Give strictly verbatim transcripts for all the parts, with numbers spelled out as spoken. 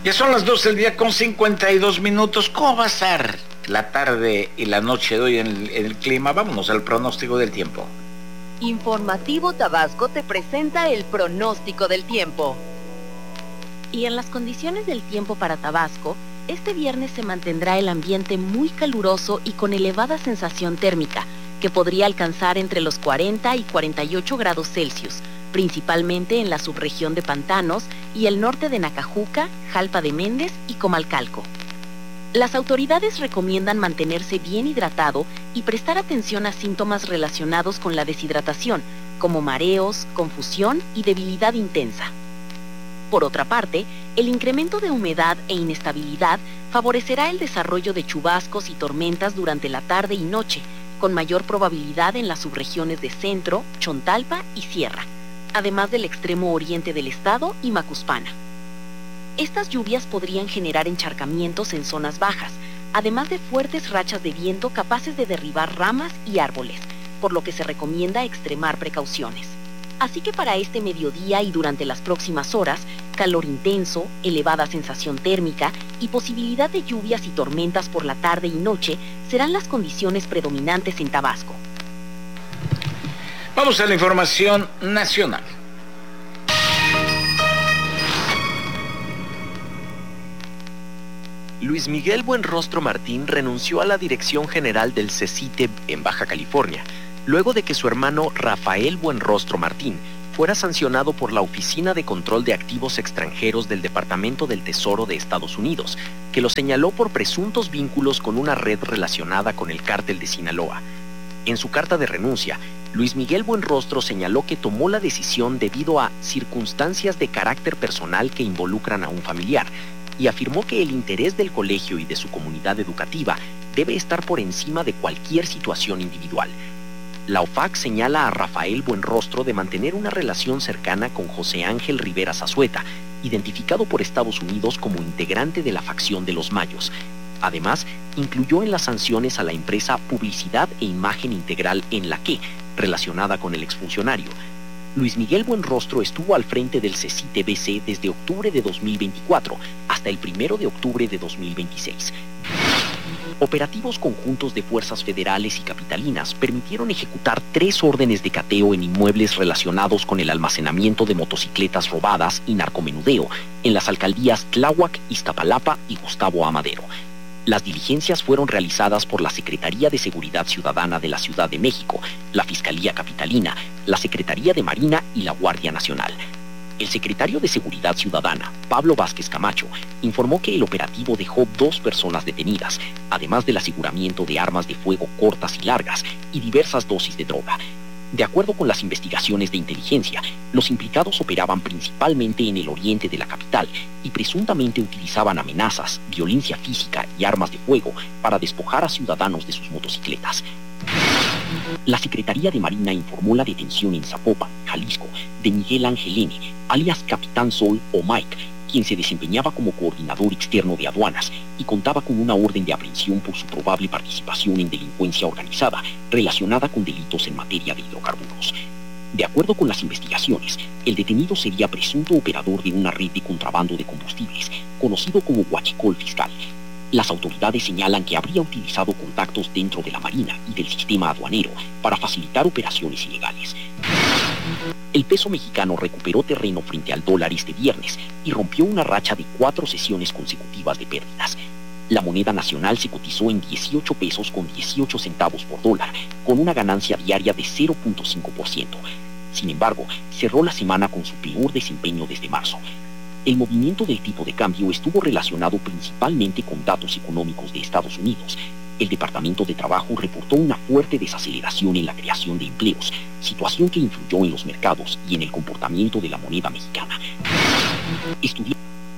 Ya son las doce del día con cincuenta y dos minutos. ¿Cómo va a estar la tarde y la noche de hoy en el, en el clima? Vámonos al pronóstico del tiempo. Informativo Tabasco te presenta el pronóstico del tiempo. Y en las condiciones del tiempo para Tabasco, este viernes se mantendrá el ambiente muy caluroso y con elevada sensación térmica, que podría alcanzar entre los cuarenta y cuarenta y ocho grados Celsius, principalmente en la subregión de Pantanos y el norte de Nacajuca, Jalpa de Méndez y Comalcalco. Las autoridades recomiendan mantenerse bien hidratado y prestar atención a síntomas relacionados con la deshidratación, como mareos, confusión y debilidad intensa. Por otra parte, el incremento de humedad e inestabilidad favorecerá el desarrollo de chubascos y tormentas durante la tarde y noche, con mayor probabilidad en las subregiones de Centro, Chontalpa y Sierra, además del extremo oriente del estado y Macuspana. Estas lluvias podrían generar encharcamientos en zonas bajas, además de fuertes rachas de viento capaces de derribar ramas y árboles, por lo que se recomienda extremar precauciones. Así que para este mediodía y durante las próximas horas, calor intenso, elevada sensación térmica y posibilidad de lluvias y tormentas por la tarde y noche serán las condiciones predominantes en Tabasco. Vamos a la información nacional. Luis Miguel Buenrostro Martín renunció a la dirección general del CECITE en Baja California, luego de que su hermano Rafael Buenrostro Martín fuera sancionado por la Oficina de Control de Activos Extranjeros del Departamento del Tesoro de Estados Unidos, que lo señaló por presuntos vínculos con una red relacionada con el cártel de Sinaloa. En su carta de renuncia, Luis Miguel Buenrostro señaló que tomó la decisión debido a circunstancias de carácter personal que involucran a un familiar, y afirmó que el interés del colegio y de su comunidad educativa debe estar por encima de cualquier situación individual. La O F A C señala a Rafael Buenrostro de mantener una relación cercana con José Ángel Rivera Zazueta, identificado por Estados Unidos como integrante de la facción de los Mayos. Además, incluyó en las sanciones a la empresa Publicidad e Imagen Integral en la que, relacionada con el exfuncionario. Luis Miguel Buenrostro estuvo al frente del CECITE B C desde octubre de dos mil veinticuatro hasta el primero de octubre de dos mil veintiséis. Operativos conjuntos de fuerzas federales y capitalinas permitieron ejecutar tres órdenes de cateo en inmuebles relacionados con el almacenamiento de motocicletas robadas y narcomenudeo en las alcaldías Tláhuac, Iztapalapa y Gustavo Amadero. Las diligencias fueron realizadas por la Secretaría de Seguridad Ciudadana de la Ciudad de México, la Fiscalía Capitalina, la Secretaría de Marina y la Guardia Nacional. El secretario de Seguridad Ciudadana, Pablo Vázquez Camacho, informó que el operativo dejó dos personas detenidas, además del aseguramiento de armas de fuego cortas y largas y diversas dosis de droga. De acuerdo con las investigaciones de inteligencia, los implicados operaban principalmente en el oriente de la capital y presuntamente utilizaban amenazas, violencia física y armas de fuego para despojar a ciudadanos de sus motocicletas. La Secretaría de Marina informó la detención en Zapopan, Jalisco, de Miguel Ángel N., alias Capitán Sol o Mike, quien se desempeñaba como coordinador externo de aduanas y contaba con una orden de aprehensión por su probable participación en delincuencia organizada relacionada con delitos en materia de hidrocarburos. De acuerdo con las investigaciones, el detenido sería presunto operador de una red de contrabando de combustibles, conocido como huachicol fiscal. Las autoridades señalan que habría utilizado contactos dentro de la Marina y del sistema aduanero para facilitar operaciones ilegales. El peso mexicano recuperó terreno frente al dólar este viernes y rompió una racha de cuatro sesiones consecutivas de pérdidas. La moneda nacional se cotizó en dieciocho pesos con dieciocho centavos por dólar, con una ganancia diaria de cero punto cinco por ciento. Sin embargo, cerró la semana con su peor desempeño desde marzo. El movimiento del tipo de cambio estuvo relacionado principalmente con datos económicos de Estados Unidos. El Departamento de Trabajo reportó una fuerte desaceleración en la creación de empleos, situación que influyó en los mercados y en el comportamiento de la moneda mexicana. Estudi-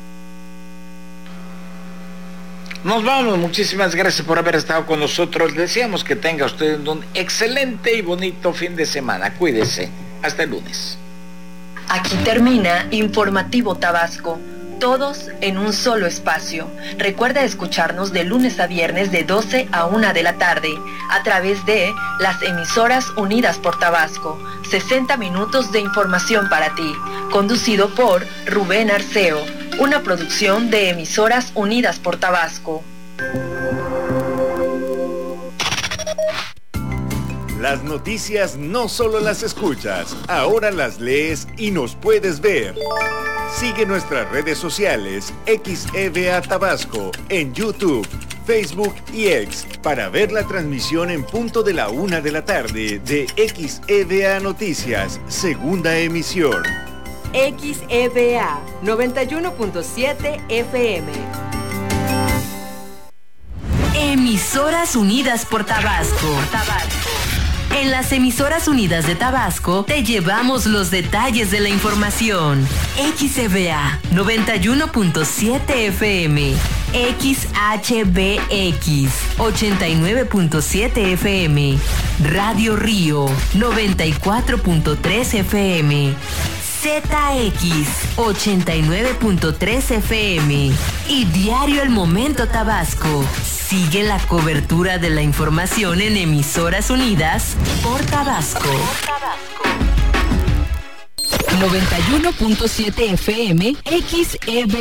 Nos vamos, muchísimas gracias por haber estado con nosotros. Deseamos que tenga usted un excelente y bonito fin de semana. Cuídese. Hasta el lunes. Aquí termina Informativo Tabasco. Todos en un solo espacio. Recuerda escucharnos de lunes a viernes de doce a una de la tarde a través de las emisoras Unidas por Tabasco. sesenta minutos de información para ti. Conducido por Rubén Arceo. una producción de Emisoras Unidas por Tabasco. Las noticias no solo las escuchas, ahora las lees y nos puedes ver. Sigue nuestras redes sociales X E V A Tabasco en YouTube, Facebook y X para ver la transmisión en punto de la una de la tarde de X E V A Noticias, segunda emisión. X E V A noventa y uno punto siete F M. Emisoras Unidas por Tabasco. Tabasco. En las Emisoras Unidas de Tabasco te llevamos los detalles de la información. X E V A noventa y uno punto siete F M, X H B X ochenta y nueve punto siete F M, Radio Río noventa y cuatro punto tres F M, Z X ochenta y nueve punto tres F M y Diario El Momento Tabasco. Sigue la cobertura de la información en Emisoras Unidas por Tabasco. noventa y uno punto siete F M, X E V A.